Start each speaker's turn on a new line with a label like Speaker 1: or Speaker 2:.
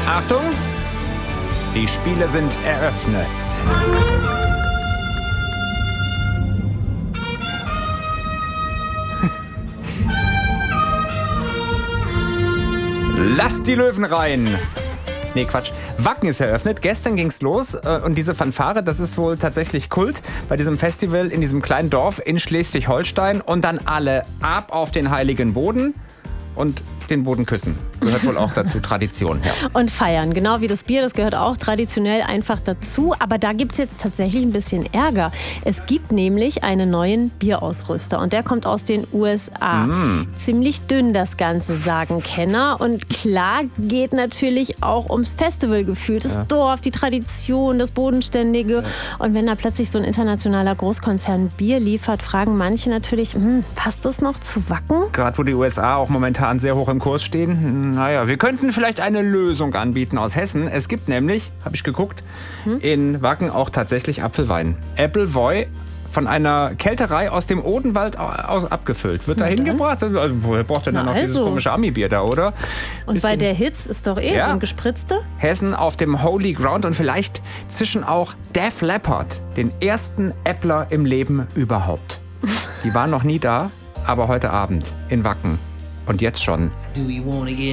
Speaker 1: Achtung, die Spiele sind eröffnet. Lasst die Löwen rein! Nee, Quatsch. Wacken ist eröffnet. Gestern ging's los und diese Fanfare, das ist wohl tatsächlich Kult bei diesem Festival in diesem kleinen Dorf in Schleswig-Holstein und dann alle ab auf den heiligen Boden und den Boden küssen. Gehört wohl auch dazu, Tradition. Ja.
Speaker 2: Und feiern, genau wie das Bier, das gehört auch traditionell einfach dazu. Aber da gibt es jetzt tatsächlich ein bisschen Ärger. Es gibt nämlich einen neuen Bierausrüster und der kommt aus den USA. Ziemlich dünn das Ganze, sagen Kenner. Und klar geht natürlich auch ums Festivalgefühl, das Dorf, die Tradition, das Bodenständige. Ja. Und wenn da plötzlich so ein internationaler Großkonzern Bier liefert, fragen manche natürlich, passt das noch zu Wacken?
Speaker 1: Gerade wo die USA auch momentan sehr hoch im Kurs stehen. Naja, wir könnten vielleicht eine Lösung anbieten aus Hessen. Es gibt nämlich, habe ich geguckt, in Wacken auch tatsächlich Apfelwein. Appleboy von einer Kelterei aus dem Odenwald abgefüllt. Wird da hingebracht? Also, woher braucht denn dann noch dieses komische Ami-Bier da, oder?
Speaker 2: Und bei der Hitze ist doch so ein gespritzte?
Speaker 1: Hessen auf dem Holy Ground und vielleicht zischen auch Def Leppard, den ersten Äppler im Leben überhaupt. Die waren noch nie da, aber heute Abend in Wacken. Und jetzt schon.